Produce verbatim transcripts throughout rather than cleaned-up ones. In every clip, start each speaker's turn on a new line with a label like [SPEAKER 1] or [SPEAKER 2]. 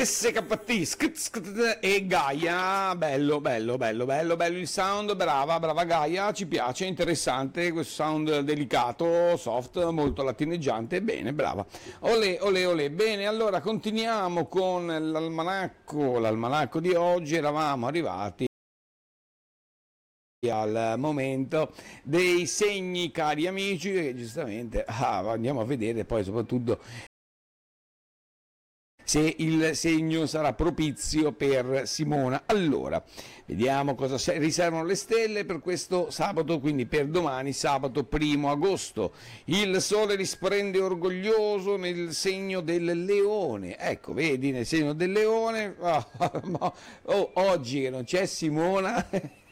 [SPEAKER 1] S K T sc- sc- e Gaia, bello, bello, bello, bello, bello il sound, brava, brava Gaia, ci piace, interessante questo sound delicato, soft, molto latineggiante, bene, brava. Olè, olè, olè, bene, allora continuiamo con l'almanacco, l'almanacco di oggi, eravamo arrivati al momento dei segni, cari amici, che giustamente ah, andiamo a vedere poi soprattutto se il segno sarà propizio per Simona. Allora, vediamo cosa riservano le stelle per questo sabato, quindi per domani, sabato primo agosto. Il sole risplende orgoglioso nel segno del leone. Ecco, vedi, nel segno del leone, oh, oh, oggi che non c'è Simona...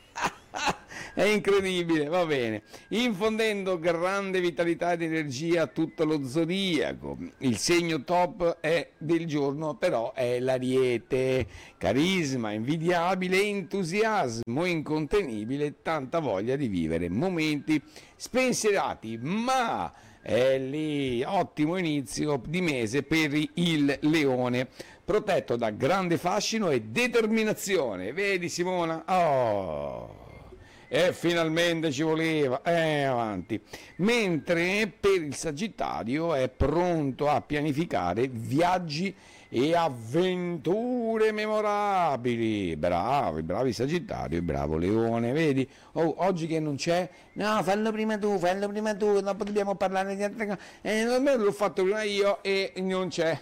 [SPEAKER 1] È incredibile, va bene. Infondendo grande vitalità ed energia a tutto lo zodiaco. Il segno top è del giorno, però, è l'Ariete. Carisma invidiabile, entusiasmo incontenibile, tanta voglia di vivere momenti spensierati, ma è lì ottimo inizio di mese per il leone, protetto da grande fascino e determinazione. Vedi Simona? Oh! E finalmente ci voleva, eh, avanti. Mentre per il Sagittario è pronto a pianificare viaggi e avventure memorabili. Bravi, bravi Sagittario, bravo Leone, vedi? Oh, oggi che non c'è, no, fallo prima tu, fallo prima tu, dopo dobbiamo parlare di altre cose. Eh, non me l'ho fatto prima io e non c'è.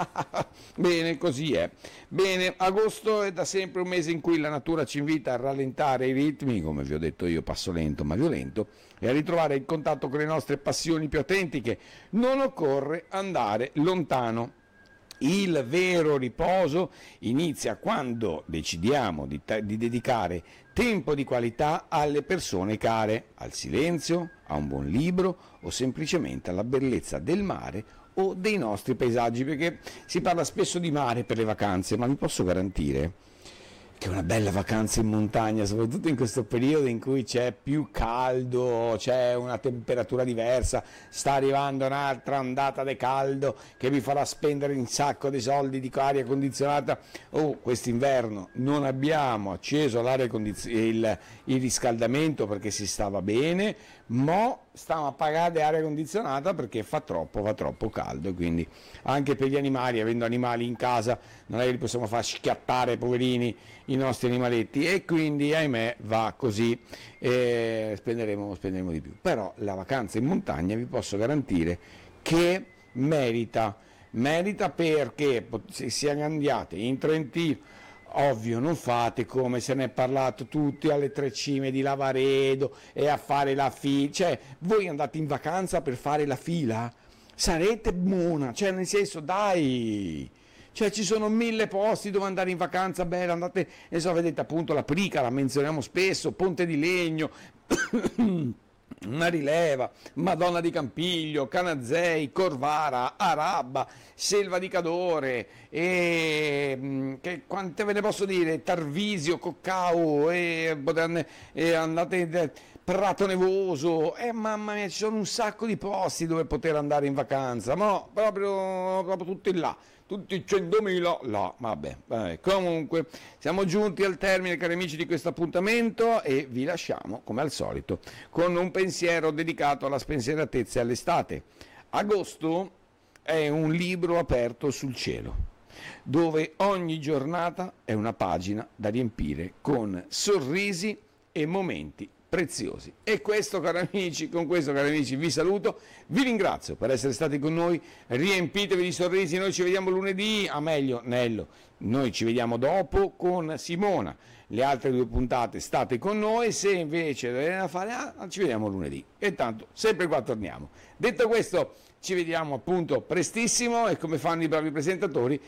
[SPEAKER 1] Bene, così è. Bene, agosto è da sempre un mese in cui la natura ci invita a rallentare i ritmi, come vi ho detto io, passo lento ma violento, e a ritrovare il contatto con le nostre passioni più autentiche. Non occorre andare lontano. Il vero riposo inizia quando decidiamo di, t- di dedicare tempo di qualità alle persone care, al silenzio, a un buon libro o semplicemente alla bellezza del mare o dei nostri paesaggi, perché si parla spesso di mare per le vacanze, ma vi posso garantire che una bella vacanza in montagna, soprattutto in questo periodo in cui c'è più caldo, c'è una temperatura diversa, sta arrivando un'altra ondata di caldo che vi farà spendere un sacco di soldi di aria condizionata. Oh, quest'inverno non abbiamo acceso l'aria condiz- il, il riscaldamento perché si stava bene, ma stiamo a pagare aria condizionata perché fa troppo, fa troppo caldo, quindi anche per gli animali, avendo animali in casa, non è che li possiamo far schiattare, poverini, i nostri animaletti, e quindi ahimè va così, eh, spenderemo, spenderemo di più. Però la vacanza in montagna vi posso garantire che merita, merita perché se siamo andati in Trentino, ovvio, non fate come se ne è parlato tutti alle tre cime di Lavaredo e a fare la fila, cioè voi andate in vacanza per fare la fila? Sarete buona, cioè nel senso dai, cioè ci sono mille posti dove andare in vacanza, bella, andate, ne so, vedete appunto la Prica, la menzioniamo spesso, Ponte di Legno, una rileva, Madonna di Campiglio, Canazei, Corvara, Arabba, Selva di Cadore, e che, quante ve ne posso dire, Tarvisio, Coccao, e, e andate Prato Nevoso, e mamma mia, ci sono un sacco di posti dove poter andare in vacanza, ma proprio, proprio tutti là. Tutti centomila là, vabbè, vabbè, comunque siamo giunti al termine, cari amici, di questo appuntamento e vi lasciamo come al solito con un pensiero dedicato alla spensieratezza e all'estate. Agosto è un libro aperto sul cielo, dove ogni giornata è una pagina da riempire con sorrisi e momenti preziosi. E questo, cari amici, con questo, cari amici, vi saluto, vi ringrazio per essere stati con noi, riempitevi di sorrisi, noi ci vediamo lunedì, a meglio, Nello, noi ci vediamo dopo con Simona, le altre due puntate state con noi, se invece dovete da fare, ah, ci vediamo lunedì, e tanto sempre qua torniamo. Detto questo, ci vediamo appunto prestissimo, e come fanno i bravi presentatori,